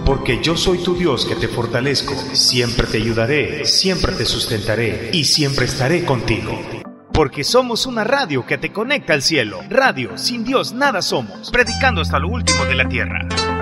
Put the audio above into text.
porque yo soy tu Dios que te fortalezco, siempre te ayudaré, siempre te sustentaré y siempre estaré contigo. Porque somos una radio que te conecta al cielo. Radio, sin Dios nada somos, predicando hasta lo último de la tierra.